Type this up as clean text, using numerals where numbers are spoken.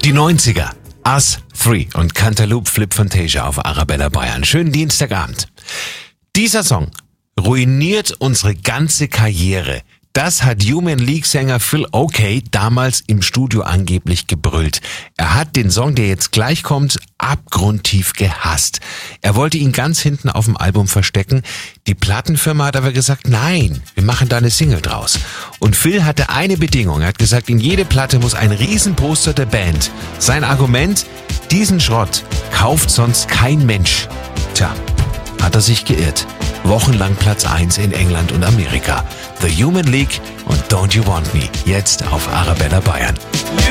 Die 90er. Us 3 und Cantaloupe Flip Fantasia auf Arabella Bayern. Schönen Dienstagabend. Dieser Song ruiniert unsere ganze Karriere. Das hat Human League-Sänger Phil Oakey damals im Studio angeblich gebrüllt. Er hat den Song, der jetzt gleich kommt, abgrundtief gehasst. Er wollte ihn ganz hinten auf dem Album verstecken. Die Plattenfirma hat aber gesagt, nein, wir machen da eine Single draus. Und Phil hatte eine Bedingung. Er hat gesagt, in jede Platte muss ein Riesenposter der Band. Sein Argument, diesen Schrott kauft sonst kein Mensch. Tja, hat er sich geirrt. Wochenlang Platz 1 in England und Amerika. The Human League und Don't You Want Me. Jetzt auf Arabella Bayern.